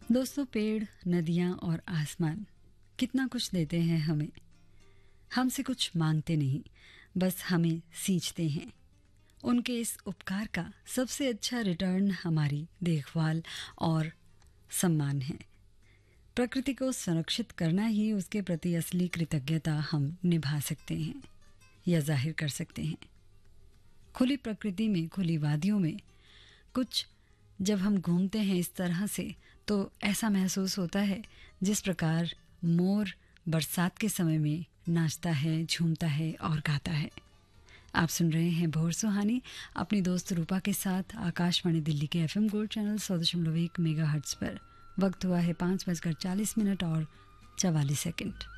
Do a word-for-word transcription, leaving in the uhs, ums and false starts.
दोस्तों, पेड़, नदियाँ और आसमान कितना कुछ देते हैं हमें। हमसे कुछ मांगते नहीं, बस हमें सींचते हैं। उनके इस उपकार का सबसे अच्छा रिटर्न हमारी देखभाल और सम्मान है। प्रकृति को संरक्षित करना ही उसके प्रति असली कृतज्ञता हम निभा सकते हैं या जाहिर कर सकते हैं। खुली प्रकृति में, खुली वादियों में कुछ जब हम घूमते हैं इस तरह से, तो ऐसा महसूस होता है जिस प्रकार मोर बरसात के समय में नाचता है, झूमता है और गाता है। आप सुन रहे हैं भोर सुहानी अपनी दोस्त रूपा के साथ आकाशवाणी दिल्ली के एफएम गोल्ड चैनल सौ दशमलव एक मेगा हर्ट्ज पर। वक्त हुआ है पाँच बजकर चालीस मिनट और चवालीस सेकंड।